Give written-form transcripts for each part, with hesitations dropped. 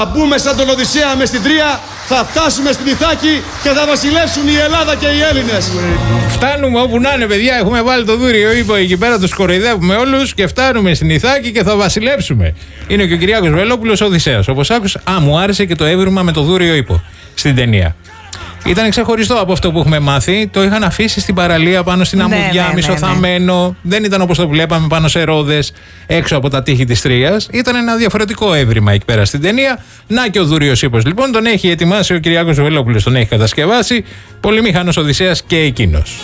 Θα μπούμε σαν τον Οδυσσέα μες στην Τρία, θα φτάσουμε στην Ιθάκη και θα βασιλεύσουν η Ελλάδα και οι Έλληνες. Φτάνουμε όπου να είναι, παιδιά. Έχουμε βάλει το δούριο ύπο εκεί πέρα, τους κοροϊδεύουμε όλους και φτάνουμε στην Ιθάκη και θα βασιλέψουμε. Είναι και ο Κυριάκος Βελόπουλος ο Οδυσσέας. Όπως άκουσα, μου άρεσε και το έβριμα με το δούριο ύπο στην ταινία. Ήταν ξεχωριστό από αυτό που έχουμε μάθει. Το είχαν αφήσει στην παραλία πάνω στην αμμουδιά, μισοθαμένο. Δεν ήταν όπως το βλέπαμε πάνω σε ρόδες έξω από τα τείχη της Τρίας. Ήταν ένα διαφορετικό έβριμα εκεί πέρα στην ταινία. Να και ο δούριος ύπος λοιπόν, τον έχει ετοιμάσει ο Κυριάκος Βελόπουλος, τον έχει κατασκευάσει. Πολυμήχανος Οδυσσέας και εκείνος.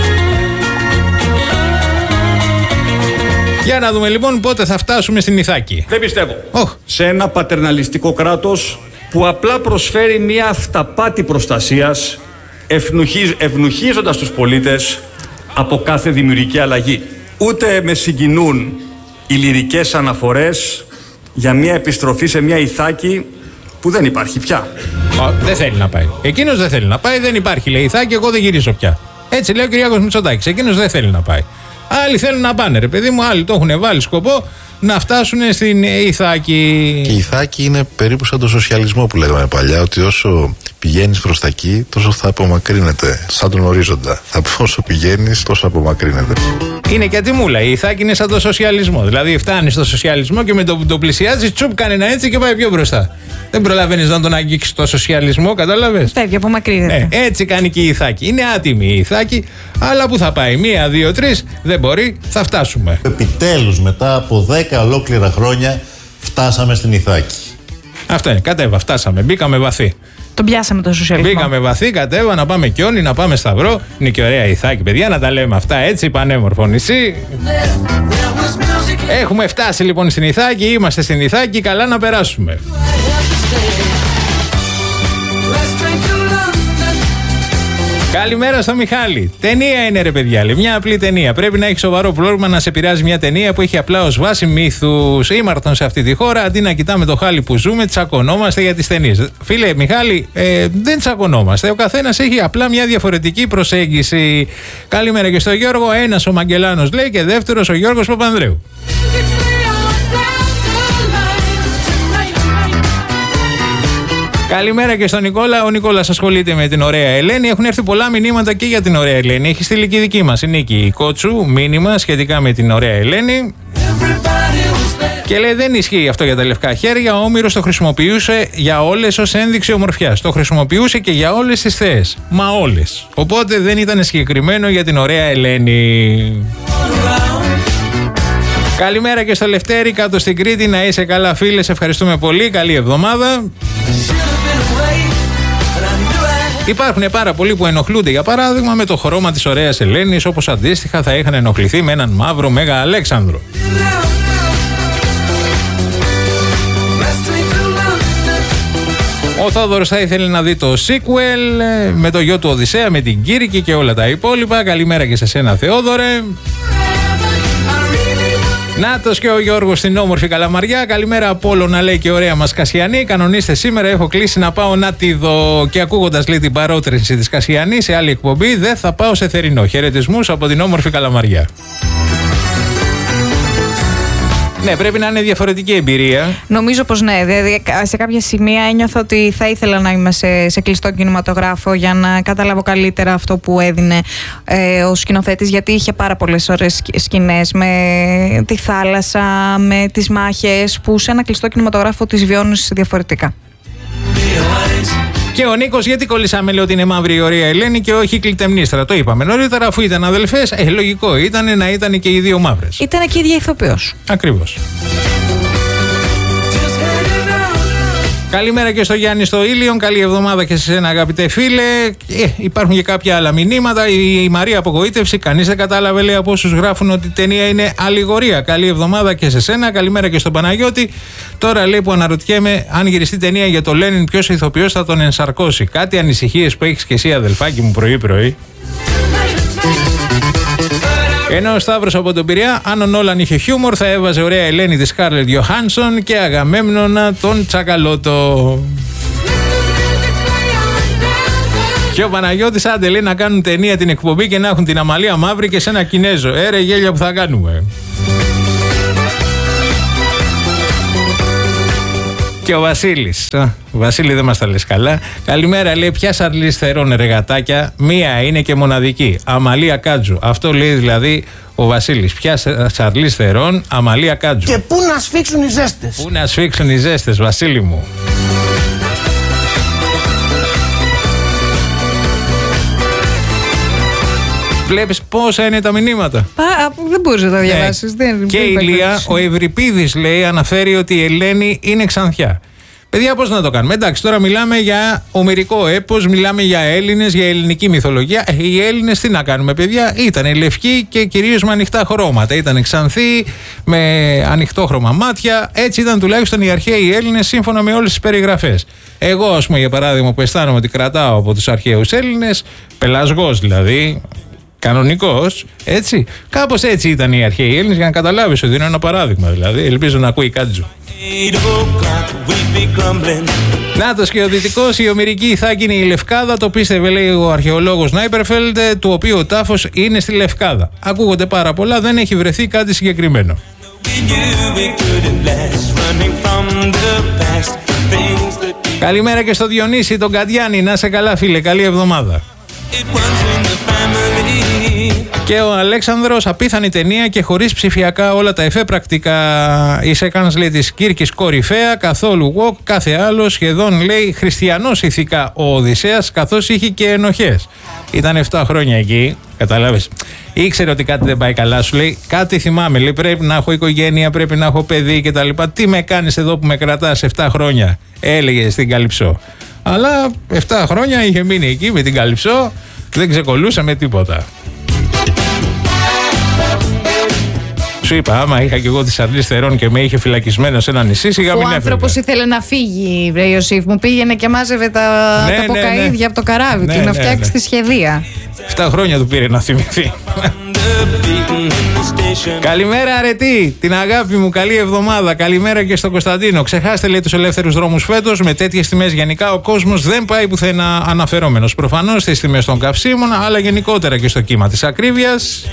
Για να δούμε λοιπόν πότε θα φτάσουμε στην Ιθάκη. Δεν πιστεύω σε ένα πατερναλιστικό κράτος που απλά προσφέρει μια αυταπάτη προστασίας, ευνουχίζοντας τους πολίτες από κάθε δημιουργική αλλαγή. Ούτε με συγκινούν οι λυρικές αναφορές για μια επιστροφή σε μια Ιθάκη που δεν υπάρχει πια. Δεν θέλει να πάει. Εκείνος δεν θέλει να πάει, δεν υπάρχει λέει Ιθάκη, εγώ δεν γυρίζω πια. Έτσι λέει ο Κυριάκος Μητσοτάκης. Εκείνος δεν θέλει να πάει. Άλλοι θέλουν να πάνε, ρε παιδί μου, άλλοι το έχουν βάλει σκοπό να φτάσουν στην Ιθάκη. Και η Ιθάκη είναι περίπου σαν το σοσιαλισμό που λέγαμε παλιά, ότι όσο πηγαίνεις προς τα εκεί, τόσο θα απομακρύνεται. Σαν τον ορίζοντα. Όσο πηγαίνεις, τόσο απομακρύνεται. Είναι και ατιμούλα. Η Ιθάκη είναι σαν το σοσιαλισμό. Δηλαδή, φτάνει στο σοσιαλισμό και με το που το πλησιάζει, τσουπ, κάνει ένα έτσι και πάει πιο μπροστά. Δεν προλαβαίνεις να τον αγγίξεις το σοσιαλισμό, κατάλαβες. Φεύγει, απομακρύνεται. Έτσι κάνει και η Ιθάκη. Είναι άτιμη η Ιθάκη, αλλά που θα πάει, 1, 2, 3, δεν μπορεί, θα φτάσουμε. Επιτέλους, μετά από 10 ολόκληρα χρόνια, φτάσαμε στην Ιθάκη. Αυτό είναι, κατέβα, φτάσαμε, μπήκαμε βαθύ. Τον πιάσαμε το σοσιαλισμό. Μπήκαμε βαθύ, κατέβα, να πάμε Κιόνι, να πάμε Σταυρό. Είναι και ωραία η Ιθάκη, παιδιά, να τα λέμε αυτά έτσι, πανέμορφο νησί. Έχουμε φτάσει λοιπόν στην Ιθάκη, είμαστε στην Ιθάκη, καλά να περάσουμε. Καλημέρα στο Μιχάλη. Ταινία είναι ρε παιδιά, λέει. Μια απλή ταινία. Πρέπει να έχει σοβαρό πρόβλημα να σε πειράζει μια ταινία που έχει απλά ως βάση μύθους. Ήμαρτον σε αυτή τη χώρα, αντί να κοιτάμε το χάλι που ζούμε, τσακωνόμαστε για τις ταινίες. Φίλε Μιχάλη, δεν τσακωνόμαστε. Ο καθένας έχει απλά μια διαφορετική προσέγγιση. Καλημέρα και στο Γιώργο. Ένας ο Μαγκελάνος λέει και δεύτερος ο Γιώργος Παπανδρέου. Καλημέρα και στον Νικόλα. Ο Νικόλας ασχολείται με την ωραία Ελένη. Έχουν έρθει πολλά μηνύματα και για την ωραία Ελένη. Έχει στείλει και η δική μας η Νίκη Κότσου μήνυμα σχετικά με την ωραία Ελένη. Και λέει δεν ισχύει αυτό για τα λευκά χέρια. Ο Όμηρος το χρησιμοποιούσε για όλες ως ένδειξη ομορφιάς. Το χρησιμοποιούσε και για όλες τις θεές. Μα όλες. Οπότε δεν ήταν συγκεκριμένο για την ωραία Ελένη. Καλημέρα και στο Λευτέρη κάτω στην Κρήτη. Να είσαι καλά φίλε. Σε ευχαριστούμε πολύ. Καλή εβδομάδα. Υπάρχουν πάρα πολλοί που ενοχλούνται για παράδειγμα με το χρώμα της ωραίας Ελένης, όπως αντίστοιχα θα είχαν ενοχληθεί με έναν μαύρο Μέγα Αλέξανδρο. Ο Θόδωρος θα ήθελε να δει το sequel με το γιο του Οδυσσέα, με την Κήρυκη και όλα τα υπόλοιπα. Καλημέρα και σε σένα Θεόδωρε. Νάτος και ο Γιώργος στην όμορφη Καλαμαριά. Καλημέρα Απόλλωνα λέει και ωραία μας Κασιανή. Κανονίστε σήμερα, έχω κλείσει να πάω να τη δω. Και ακούγοντας λέει την παρότρινση της Κασιανή σε άλλη εκπομπή, δεν θα πάω σε θερινό. Χαιρετισμούς από την όμορφη Καλαμαριά. Ναι, πρέπει να είναι διαφορετική εμπειρία. Νομίζω πως ναι. Δηλαδή, σε κάποια σημεία ένιωθα ότι θα ήθελα να είμαι σε κλειστό κινηματογράφο για να καταλάβω καλύτερα αυτό που έδινε ο σκηνοθέτης. Γιατί είχε πάρα πολλές ωραίες σκηνές με τη θάλασσα, με τις μάχες που σε ένα κλειστό κινηματογράφο τις βιώνεις διαφορετικά. Και ο Νίκος, γιατί κολλήσαμε λέει ότι είναι μαύρη η ωραία Ελένη και όχι Κλιτεμνίστρα. Το είπαμε νωρίτερα, αφού ήταν αδελφές. Λογικό ήταν να ήταν και οι δύο μαύρες. Ήταν και η ίδια ηθοποιός. Ακριβώς. Καλημέρα και στο Γιάννη στο Ήλιον. Καλή εβδομάδα και σε εσένα αγαπητέ φίλε. Υπάρχουν και κάποια άλλα μηνύματα. Η Μαρία απογοήτευση. Κανείς δεν κατάλαβε λέει από όσους γράφουν ότι η ταινία είναι αλληγορία. Καλή εβδομάδα και σε σένα. Καλημέρα και στον Παναγιώτη. Τώρα λέει που αναρωτιέμαι αν γυριστεί ταινία για το Λένιν, ποιος ηθοποιός θα τον ενσαρκώσει. Κάτι ανησυχίες που έχεις και εσύ αδελφάκι μου πρωί-πρωί. Ενώ ο Σταύρος από τον Πειραιά, αν ο Νόλαν είχε χιούμορ, θα έβαζε ωραία Ελένη τη Σκάρλετ Γιοχάνσον και Αγαμέμνονα τον Τσακαλώτο. Και ο Παναγιώτης άντε λέει να κάνουν ταινία την εκπομπή και να έχουν την Αμαλία Μαύρη και σε ένα Κινέζο. Ρε γέλια που θα κάνουμε. Και ο Βασίλης. Βασίλη, δεν μας τα λες καλά. Καλημέρα, λέει, ποια Σαρλίς Θερών εργατάκια. Μία είναι και μοναδική. Αμαλία Κάτζου. Αυτό λέει δηλαδή ο Βασίλης. Ποια Σαρλίς Θερών, Αμαλία Κάτζου. Και πού να σφίξουν οι ζέστες. Πού να σφίξουν οι ζέστες, Βασίλη μου. Βλέπεις πόσα είναι τα μηνύματα. Δεν μπορείς να τα διαβάσεις. Και η Ηλία, ο Ευρυπίδης, λέει, αναφέρει ότι η Ελένη είναι Ξανθιά. Παιδιά, πώς να το κάνουμε? Εντάξει, τώρα μιλάμε για ομηρικό έπος, μιλάμε για Έλληνες, για ελληνική μυθολογία. Οι Έλληνες τι να κάνουμε, παιδιά? Ήταν λευκοί και κυρίως με ανοιχτά χρώματα. Ήταν ξανθοί, με ανοιχτόχρωμα μάτια. Έτσι ήταν τουλάχιστον οι αρχαίοι Έλληνες, σύμφωνα με όλες τις περιγραφές. Εγώ, ας πούμε, για παράδειγμα, που αισθάνομαι ότι κρατάω από τους αρχαίους Έλληνες, πελασγός δηλαδή. Κανονικός, έτσι. Κάπως έτσι ήταν οι αρχαίοι Έλληνες, για να καταλάβεις ότι είναι ένα παράδειγμα, δηλαδή. Ελπίζω να ακούει Κάτζου. Νάτος και ο Δυτικός, η ομηρική Ιθάκη είναι η Λευκάδα. Το πίστευε, λέει ο αρχαιολόγος Νάιπερφελντ, του οποίου ο τάφος είναι στη Λευκάδα. Ακούγονται πάρα πολλά, δεν έχει βρεθεί κάτι συγκεκριμένο. Καλημέρα και στο Διονύση τον Κατιάνη. Να σε καλά, φίλε, καλή εβδομάδα. Και ο Αλέξανδρος, απίθανη ταινία και χωρίς ψηφιακά όλα τα εφέ πρακτικά. Η σεκάνς, λέει, της Κύρκης κορυφαία, καθόλου walk, κάθε άλλο σχεδόν, λέει, χριστιανός ηθικά ο Οδυσσέας, καθώς είχε και ενοχές. Ήταν 7 χρόνια εκεί, καταλάβες. Ήξερε ότι κάτι δεν πάει καλά, σου λέει. Κάτι θυμάμαι, λέει, πρέπει να έχω οικογένεια, πρέπει να έχω παιδί κτλ. Τι με κάνεις εδώ που με κρατάς 7 χρόνια, έλεγε στην Καλυψό. Αλλά 7 χρόνια είχε μείνει εκεί με την Καλυψό, δεν ξεκολούσε με τίποτα. Σου είπα, άμα είχα και εγώ τη Σαρλίς Θερών και με είχε φυλακισμένο σε ένα νησί, σιγά μην έφευγα. Ο άνθρωπος ήθελε να φύγει, βρε Ιωσήφ μου. Πήγαινε και μάζευε τα ποκαΐδια από το καράβι του, να φτιάξει τη σχεδία. 7 χρόνια του πήρε να θυμηθεί. Καλημέρα, αρετή, την αγάπη μου, καλή εβδομάδα. Καλημέρα και στον Κωνσταντίνο. Ξεχάστε, λέει, τους ελεύθερους δρόμους φέτος. Με τέτοιες τιμές γενικά ο κόσμος δεν πάει πουθενά αναφερόμενος. Προφανώς στις τιμές των καυσίμων, αλλά γενικότερα και στο κύμα της ακρίβειας.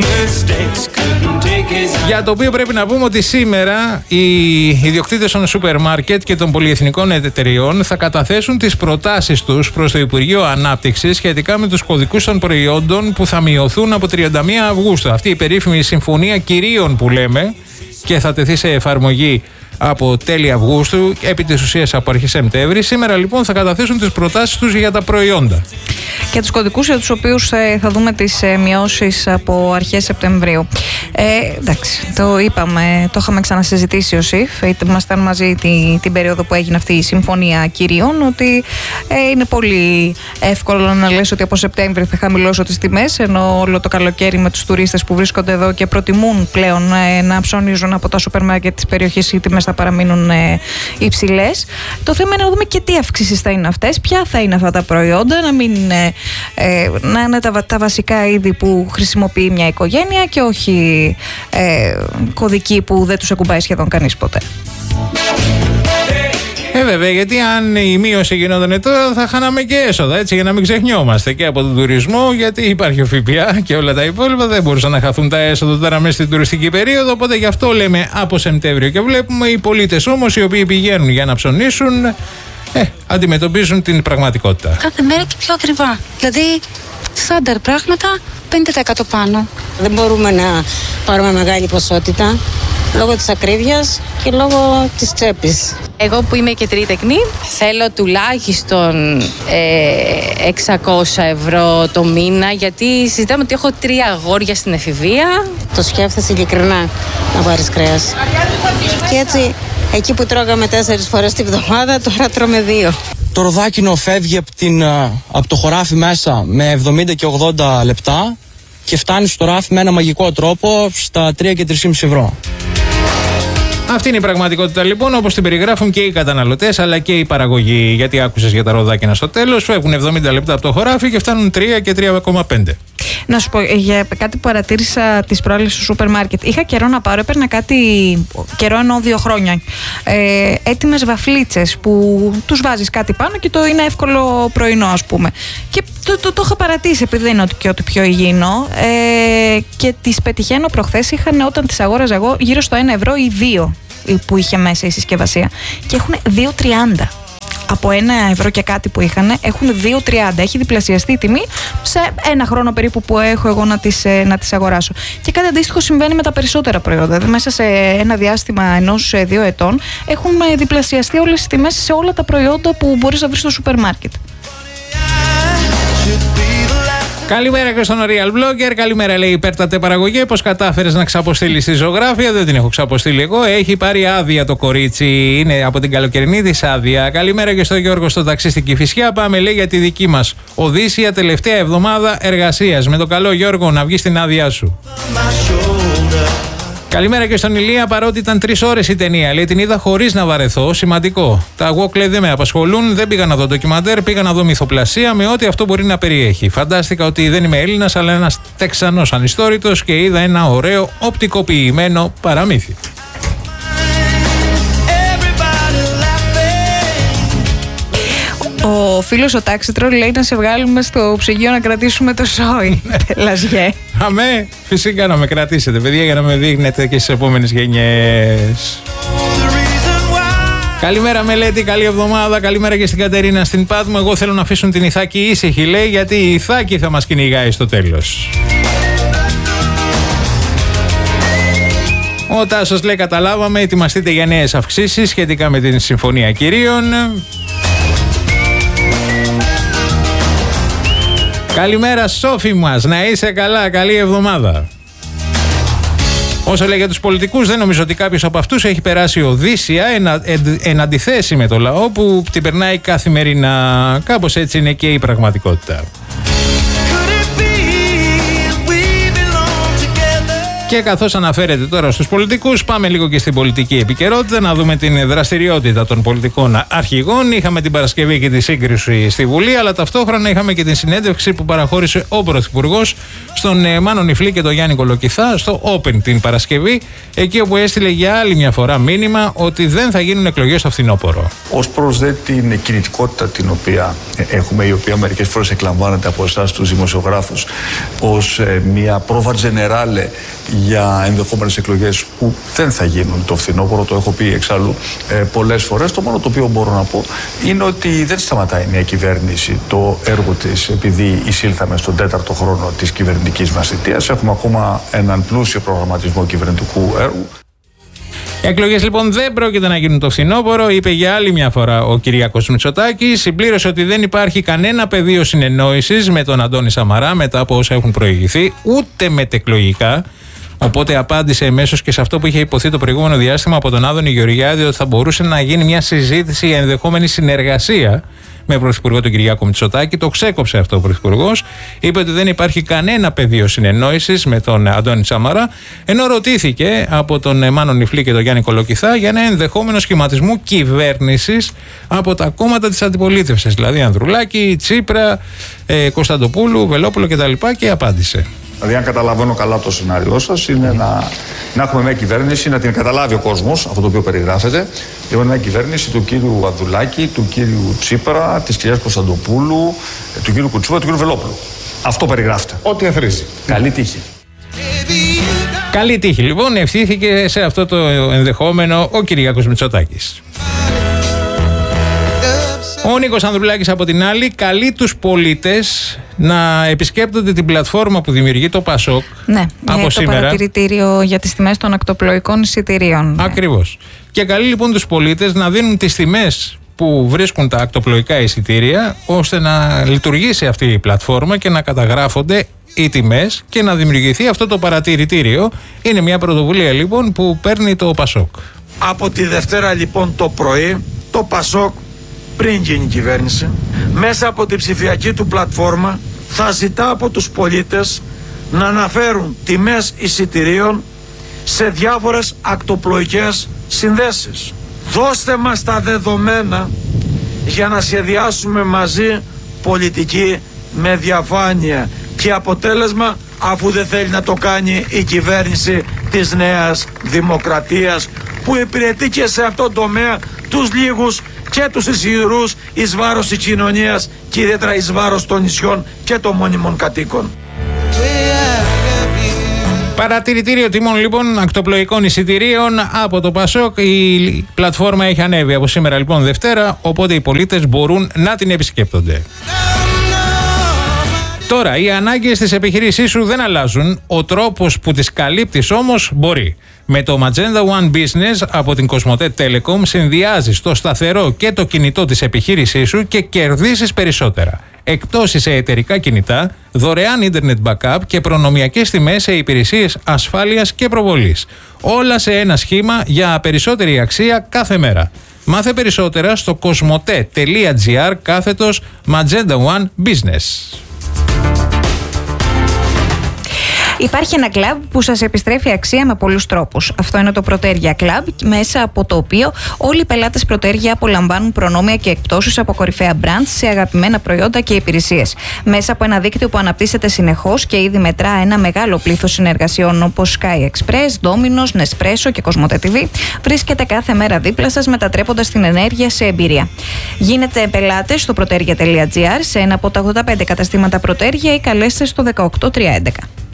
Για το οποίο πρέπει να πούμε ότι σήμερα οι ιδιοκτήτες των σούπερ μάρκετ και των πολυεθνικών εταιριών θα καταθέσουν τις προτάσεις τους προς το Υπουργείο Ανάπτυξης σχετικά με τους κωδικούς των προϊόντων που θα μειωθούν από 31 Αυγούστου. Αυτή η περίφημη συμφωνία κυρίων που λέμε, και θα τεθεί σε εφαρμογή από τέλη Αυγούστου, επί της ουσίας από αρχές Σεπτέμβρη. Σήμερα λοιπόν θα καταθέσουν τις προτάσεις τους για τα προϊόντα. Και τους κωδικούς για τους οποίους θα δούμε τις μειώσεις από αρχές Σεπτεμβρίου. Εντάξει, το είπαμε, το είχαμε ξανασυζητήσει ο ΣΥΦ, ήμασταν μαζί την περίοδο που έγινε αυτή η συμφωνία κυρίων, ότι είναι πολύ εύκολο να λες ότι από Σεπτέμβρη θα χαμηλώσω τις τιμές, ενώ όλο το καλοκαίρι με τους τουρίστες που βρίσκονται εδώ και προτιμούν πλέον να ψωνίζουν από τα σούπερ μάρκετ της περιοχής, οι τιμές θα παραμείνουν υψηλές. Το θέμα είναι να δούμε και τι αυξήσεις θα είναι αυτές, ποια θα είναι αυτά τα προϊόντα, να είναι τα βασικά είδη που χρησιμοποιεί μια οικογένεια και όχι κωδικοί που δεν τους ακουμπάει σχεδόν κανείς ποτέ. Βέβαια, γιατί αν η μείωση γινόταν τώρα θα χάναμε και έσοδα, έτσι, για να μην ξεχνιόμαστε και από τον τουρισμό, γιατί υπάρχει ο ΦΠΑ και όλα τα υπόλοιπα, δεν μπορούσαν να χαθούν τα έσοδα τώρα μέσα στην τουριστική περίοδο, οπότε γι' αυτό λέμε από Σεπτέμβριο και βλέπουμε. Οι πολίτες όμως, οι οποίοι πηγαίνουν για να ψωνίσουν, αντιμετωπίζουν την πραγματικότητα. Κάθε μέρα και πιο ακριβά. Δηλαδή, στάνταρ πράγματα 50% πάνω. Δεν μπορούμε να πάρουμε μεγάλη ποσότητα λόγω της ακρίβειας και λόγω της τσέπης. Εγώ που είμαι και τρίτεκνη, θέλω τουλάχιστον 600 ευρώ το μήνα, γιατί συζητάμε ότι έχω 3 αγόρια στην εφηβεία. Το σκέφτεσαι ειλικρινά να πάρεις κρέας. Και έτσι, εκεί που τρώγαμε 4 φορές τη βδομάδα, τώρα τρώμε 2. Το ροδάκινο φεύγει από το χωράφι μέσα με 70 και 80 λεπτά και φτάνει στο ράφι με ένα μαγικό τρόπο στα 3 και 3,5 ευρώ. Αυτή είναι η πραγματικότητα λοιπόν, όπως την περιγράφουν και οι καταναλωτές αλλά και η παραγωγή. Γιατί άκουσες για τα ροδάκινα στο τέλος, φεύγουν 70 λεπτά από το χωράφι και φτάνουν 3 και 3,5. Να σου πω για κάτι που παρατήρησα τις προάλλες στο σούπερ μάρκετ. Είχα καιρό να πάρω, έπαιρνα κάτι καιρό, εννοώ 2 χρόνια. Έτοιμες βαφλίτσες που τους βάζεις κάτι πάνω και το είναι εύκολο πρωινό, ας πούμε. Και το είχα παρατήσει, επειδή δεν είναι και ό,τι πιο υγιεινό. Και τις πετυχαίνω προχθές, είχαν όταν τις αγόραζα εγώ γύρω στο 1 ευρώ ή 2. που είχε μέσα η συσκευασία. Και έχουν 2,30. Από 1 ευρώ και κάτι που είχαν, έχουν 2,30. Έχει διπλασιαστεί η τιμή σε ένα χρόνο περίπου που έχω εγώ να τις αγοράσω. Και κάτι αντίστοιχο συμβαίνει με τα περισσότερα προϊόντα. Δηλαδή, μέσα σε ένα διάστημα 1-2 ετών έχουν διπλασιαστεί όλες τις τιμές σε όλα τα προϊόντα που μπορείς να βρεις στο σούπερ μάρκετ. Καλημέρα και στον Real Blogger. Καλημέρα, λέει Υπέρτατε Παραγωγέ. Πώς κατάφερες να ξαποστείλεις τη ζωγράφια? Δεν την έχω ξαποστείλει εγώ. Έχει πάρει άδεια το κορίτσι. Είναι από την καλοκαιρινή της άδεια. Καλημέρα και στον Γιώργο στο ταξί στην Κηφισιά. Πάμε, λέει, για τη δική μας Οδύσσια, τελευταία εβδομάδα εργασίας. Με το καλό, Γιώργο, να βγεις την άδειά σου. Καλημέρα και στον Ηλία, παρότι ήταν 3 ώρες η ταινία. Λέει, την είδα χωρίς να βαρεθώ. Σημαντικό. Τα walk, λέει, δεν με απασχολούν. Δεν πήγα να δω ντοκιμαντέρ, πήγα να δω μυθοπλασία με ό,τι αυτό μπορεί να περιέχει. Φαντάστηκα ότι δεν είμαι Έλληνας, αλλά ένας Τεξανός ανιστόρητος και είδα ένα ωραίο οπτικοποιημένο παραμύθι. Ο φίλος ο Τάξιτρολ λέει να σε βγάλουμε στο ψυγείο να κρατήσουμε το σόι. Λαζιέ. Αμέ, φυσικά να με κρατήσετε, παιδιά, για να με δείχνετε και στις επόμενες γενιές. Καλημέρα, Μελέτη, καλή εβδομάδα. Καλημέρα και στην Κατερίνα στην Πάτμο. Εγώ θέλω να αφήσουν την Ιθάκη ήσυχη, λέει, γιατί η Ιθάκη θα μας κυνηγάει στο τέλος. Ο Τάσος λέει, καταλάβαμε, ετοιμαστείτε για νέες αυξήσεις σχετικά με την Συμφωνία Κυρίων. Καλημέρα, Σόφη μας, να είσαι καλά, καλή εβδομάδα. Όσο λέει για τους πολιτικούς, δεν νομίζω ότι κάποιος από αυτούς έχει περάσει Οδύσσια εν αντιθέσει με το λαό που την περνάει καθημερινά. Κάπως έτσι είναι και η πραγματικότητα. Και καθώς αναφέρεται τώρα στους πολιτικούς, πάμε λίγο και στην πολιτική επικαιρότητα, να δούμε την δραστηριότητα των πολιτικών αρχηγών. Είχαμε την Παρασκευή και τη σύγκριση στη Βουλή, αλλά ταυτόχρονα είχαμε και την συνέντευξη που παραχώρησε ο Πρωθυπουργός στον Μάνο Νιφλή και τον Γιάννη Κολοκυθά στο Open την Παρασκευή, εκεί όπου έστειλε για άλλη μια φορά μήνυμα ότι δεν θα γίνουν εκλογές στο φθινόπωρο. Ως προς την κινητικότητα την οποία έχουμε, η οποία μερικές φορές εκλαμβάνεται από εσάς τους δημοσιογράφους ως μια πρόβα τζενεράλε για ενδεχόμενες εκλογές που δεν θα γίνουν το φθινόπωρο, το έχω πει εξάλλου πολλές φορές. Το μόνο το οποίο μπορώ να πω είναι ότι δεν σταματάει μια κυβέρνηση το έργο της επειδή εισήλθαμε στον 4ο χρόνο της κυβερνητικής μας θητείας. Έχουμε ακόμα έναν πλούσιο προγραμματισμό κυβερνητικού έργου. Οι εκλογές λοιπόν δεν πρόκειται να γίνουν το φθινόπωρο, είπε για άλλη μια φορά ο Κυριάκος Μητσοτάκης. Συμπλήρωσε ότι δεν υπάρχει κανένα πεδίο συνεννόησης με τον Αντώνη Σαμαρά μετά από όσα έχουν προηγηθεί, ούτε μετεκλογικά. Οπότε απάντησε εμέσως και σε αυτό που είχε υποθεί το προηγούμενο διάστημα από τον Άδωνη Γεωργιάδη, ότι θα μπορούσε να γίνει μια συζήτηση για ενδεχόμενη συνεργασία με Πρωθυπουργό τον Κυριάκο Μητσοτάκη. Το ξέκοψε αυτό ο Πρωθυπουργός. Είπε ότι δεν υπάρχει κανένα πεδίο συνεννόησης με τον Αντώνη Σαμαρά, ενώ ρωτήθηκε από τον Μάνο Νιφλή και τον Γιάννη Κολοκυθά για ένα ενδεχόμενο σχηματισμό κυβέρνησης από τα κόμματα της αντιπολίτευσης, δηλαδή Ανδρουλάκη, Τσίπρα, Κωνσταντοπούλου, Βελόπουλο κτλ. Και απάντησε. Δηλαδή, αν καταλαβαίνω καλά το σενάριό σας, είναι να έχουμε μια κυβέρνηση, να την καταλάβει ο κόσμος, αυτό το οποίο περιγράφεται. Είναι μια κυβέρνηση του κύριου Ανδρουλάκη, του κύριου Τσίπρα, της κυρίας Κωνσταντοπούλου, του κύριου Κουτσούβα, του κύριου Βελόπουλου. Αυτό περιγράφεται. Ό,τι εθρίζει. Καλή τύχη. Καλή τύχη. Λοιπόν, ευθύθηκε σε αυτό το ενδεχόμενο ο Κυριάκος Μητσοτάκης. Ο Νίκος Ανδρουλάκης από την άλλη καλεί τους πολίτες να επισκέπτονται την πλατφόρμα που δημιουργεί το ΠΑΣΟΚ από σήμερα. Το παρατηρητήριο για τις τιμές των ακτοπλοϊκών εισιτηρίων. Ακριβώς. Και καλεί λοιπόν τους πολίτες να δίνουν τις τιμές που βρίσκουν τα ακτοπλοϊκά εισιτήρια, ώστε να λειτουργήσει αυτή η πλατφόρμα και να καταγράφονται οι τιμές και να δημιουργηθεί αυτό το παρατηρητήριο. Είναι μια πρωτοβουλία λοιπόν που παίρνει το ΠΑΣΟΚ. Από τη Δευτέρα λοιπόν το πρωί το ΠΑΣΟΚ, πριν γίνει κυβέρνηση, μέσα από την ψηφιακή του πλατφόρμα θα ζητά από τους πολίτες να αναφέρουν τιμές εισιτηρίων σε διάφορες ακτοπλοϊκές συνδέσεις. Δώστε μας τα δεδομένα για να σχεδιάσουμε μαζί πολιτική με διαφάνεια και αποτέλεσμα, αφού δεν θέλει να το κάνει η κυβέρνηση της Νέας Δημοκρατίας, που υπηρετεί και σε αυτό το τομέα τους λίγους και τους ισχυρούς εις βάρος της κοινωνίας και ιδιαίτερα εις βάρος των νησιών και των μόνιμων κατοίκων. Παρατηρητήριο τιμών λοιπόν ακτοπλοϊκών εισιτηρίων από το Πασόκ. Η πλατφόρμα έχει ανέβει από σήμερα λοιπόν Δευτέρα, οπότε οι πολίτες μπορούν να την επισκέπτονται. Τώρα, οι ανάγκες της επιχείρησής σου δεν αλλάζουν, ο τρόπος που τις καλύπτεις όμως μπορεί. Με το Magenta One Business από την Cosmote Telecom συνδυάζεις το σταθερό και το κινητό της επιχείρησής σου και κερδίσεις περισσότερα. Εκπτώσεις σε εταιρικά κινητά, δωρεάν internet backup και προνομιακές τιμές σε υπηρεσίες ασφάλειας και προβολής. Όλα σε ένα σχήμα για περισσότερη αξία κάθε μέρα. Μάθε περισσότερα στο cosmote.gr/Magenta One Business. Υπάρχει ένα κλαμπ που σας επιστρέφει αξία με πολλούς τρόπους. Αυτό είναι το Protergia Club, μέσα από το οποίο όλοι οι πελάτες Protergia απολαμβάνουν προνόμια και εκπτώσεις από κορυφαία brands σε αγαπημένα προϊόντα και υπηρεσίες. Μέσα από ένα δίκτυο που αναπτύσσεται συνεχώς και ήδη μετρά ένα μεγάλο πλήθος συνεργασιών όπως Sky Express, Domino's, Nespresso και Cosmote TV, βρίσκεται κάθε μέρα δίπλα σας, μετατρέποντας την ενέργεια σε εμπειρία. Γίνετε πελάτες στο protergia.gr, σε ένα από τα 85 καταστήματα Protergia ή καλέστε στο 18311.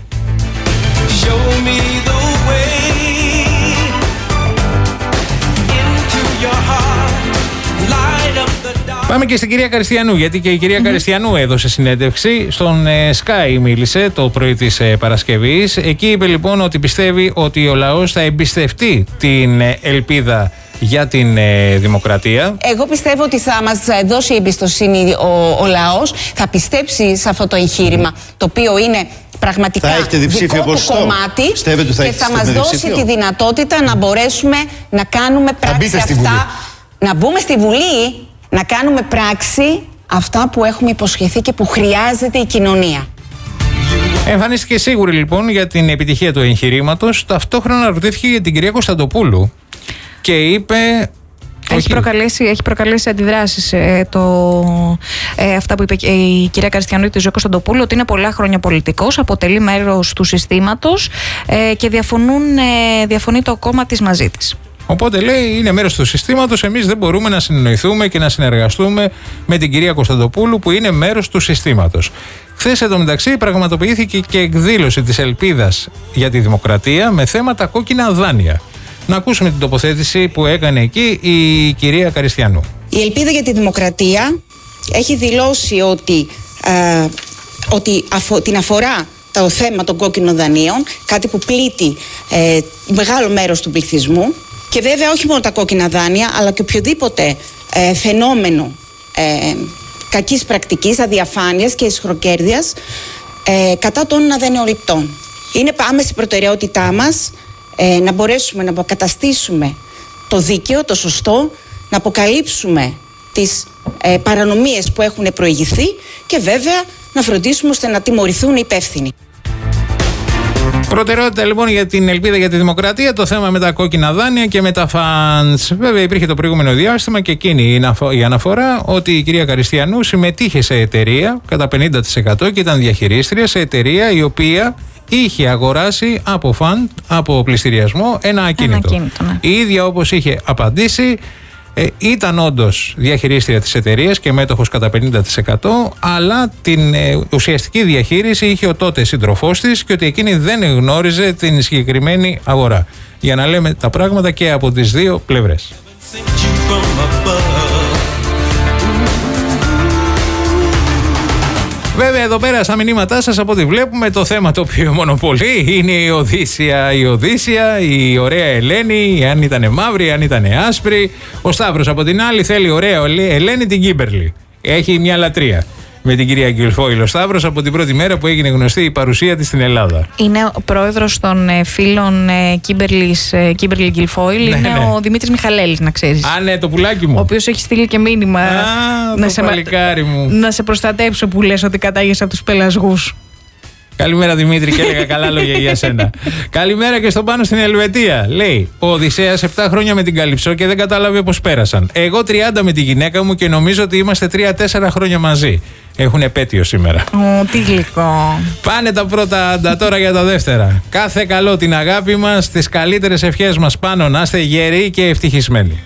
Πάμε και στην κυρία Καριστιανού, γιατί και η κυρία Καριστιανού έδωσε συνέντευξη. Στον Sky μίλησε το πρωί της Παρασκευής. Εκεί είπε λοιπόν ότι πιστεύει ότι ο λαός θα εμπιστευτεί την ελπίδα για την δημοκρατία. Εγώ πιστεύω ότι θα μας δώσει εμπιστοσύνη ο λαός, θα πιστέψει σε αυτό το εγχείρημα, το οποίο είναι πραγματικά δικό του κομμάτι και θα μας δώσει τη δυνατότητα να μπορέσουμε να κάνουμε πράξη αυτά, να μπούμε στη Βουλή, να κάνουμε πράξη αυτά που έχουμε υποσχεθεί και που χρειάζεται η κοινωνία. Εμφανίστηκε σίγουρη λοιπόν για την επιτυχία του εγχειρήματος. Ταυτόχρονα ρωτήθηκε για την κυρία Κωνσταντοπούλου και είπε... Έχει προκαλέσει αντιδράσεις αυτά που είπε η κυρία Καριστιανού τη Ζωή Κωνσταντοπούλου, ότι είναι πολλά χρόνια πολιτικός, αποτελεί μέρος του συστήματος και διαφωνεί το κόμμα της μαζί της. Οπότε λέει είναι μέρος του συστήματος, εμείς δεν μπορούμε να συνεννοηθούμε και να συνεργαστούμε με την κυρία Κωνσταντοπούλου που είναι μέρος του συστήματος. Χθες εντωμεταξύ πραγματοποιήθηκε και εκδήλωση της ελπίδας για τη δημοκρατία με θέματα κόκκινα δάνεια. Να ακούσουμε την τοποθέτηση που έκανε εκεί η κυρία Καριστιανού. Η Ελπίδα για τη Δημοκρατία έχει δηλώσει ότι την αφορά το θέμα των κόκκινων δανείων, κάτι που πλήττει μεγάλο μέρος του πληθυσμού, και βέβαια όχι μόνο τα κόκκινα δάνεια, αλλά και οποιοδήποτε φαινόμενο κακής πρακτικής, αδιαφάνειας και ισχροκέρδειας κατά των αδανειοληπτών. Είναι άμεση προτεραιότητά μας να μπορέσουμε να αποκαταστήσουμε το δίκαιο, το σωστό, να αποκαλύψουμε τις παρανομίες που έχουν προηγηθεί και βέβαια να φροντίσουμε ώστε να τιμωρηθούν οι υπεύθυνοι. Προτεραιότητα λοιπόν για την Ελπίδα για τη Δημοκρατία, το θέμα με τα κόκκινα δάνεια και με τα φαντς. Βέβαια υπήρχε το προηγούμενο διάστημα και εκείνη η αναφορά ότι η κυρία Καριστιανού συμμετείχε σε εταιρεία κατά 50% και ήταν διαχειρίστρια σε εταιρεία η οποία είχε αγοράσει από φαντ, από πληστηριασμό, ένα ακίνητο. Ναι. Η ίδια όπως είχε απαντήσει ήταν όντως διαχειρίστρια της εταιρείας και μέτοχος κατά 50%, αλλά την ουσιαστική διαχείριση είχε ο τότε σύντροφός της και ότι εκείνη δεν γνώριζε την συγκεκριμένη αγορά. Για να λέμε τα πράγματα και από τις δύο πλευρές. Βέβαια εδώ πέρα στα μηνύματά σας από ό,τι βλέπουμε το θέμα το οποίο μονοπολεί είναι η Οδύσσια, η ωραία Ελένη, αν ήταν μαύρη, αν ήταν άσπρη. Ο Σταύρος από την άλλη θέλει ωραία Ελένη την Κίμπερλι. Έχει μια λατρεία με την κυρία Γκιλφόιλ ο Σταύρος από την πρώτη μέρα που έγινε γνωστή η παρουσία της στην Ελλάδα. Είναι ο πρόεδρος των φίλων Κίμπερλι Γκιλφόιλ, είναι ο Δημήτρης Μιχαλέλης, να ξέρεις. Α, ναι, το πουλάκι μου. Ο οποίος έχει στείλει και μήνυμα να σε προστατέψω που λες ότι κατάγεσαι από τους πελασγούς. Καλημέρα Δημήτρη και έλεγα καλά λόγια για σένα. Καλημέρα και στον Πάνο στην Ελβετία. Λέει, ο Οδυσσέας 7 χρόνια με την Καλυψό και δεν κατάλαβε πως πέρασαν. Εγώ 30 με τη γυναίκα μου και νομίζω ότι είμαστε 3-4 χρόνια μαζί. Έχουν επέτειο σήμερα. Τι γλυκό. Πάνε τα πρώτα τώρα για τα δεύτερα. Κάθε καλό την αγάπη μας, τις καλύτερες ευχές μας πάνω, να είστε γεροί και ευτυχισμένοι.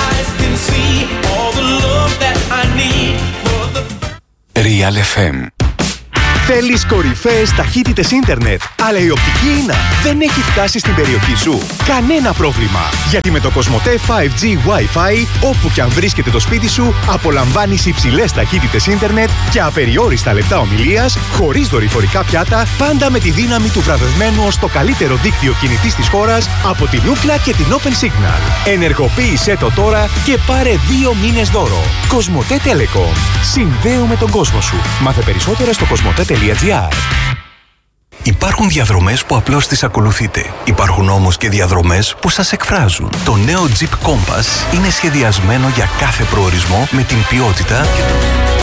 Real FM Θέλεις κορυφαίες ταχύτητες ίντερνετ, αλλά η οπτική ίνα δεν έχει φτάσει στην περιοχή σου? Κανένα πρόβλημα, γιατί με το Κοσμοτέ 5G Wi-Fi, όπου και αν βρίσκεται το σπίτι σου, απολαμβάνεις υψηλές ταχύτητες ίντερνετ και απεριόριστα λεπτά ομιλίας, χωρίς δορυφορικά πιάτα, πάντα με τη δύναμη του βραβευμένου ως το καλύτερο δίκτυο κινητής της χώρας από την Ookla και την Open Signal. Ενεργοποίησέ το τώρα και πάρε 2 μήνες δώρο. Κοσμοτέ Telecom. Συνδέουμε τον κόσμο σου. Μάθε περισσότερα στο κοσμοτέ.gr. Υπάρχουν διαδρομές που απλώς τις ακολουθείτε. Υπάρχουν όμως και διαδρομές που σας εκφράζουν. Το νέο Jeep Compass είναι σχεδιασμένο για κάθε προορισμό με την ποιότητα και το...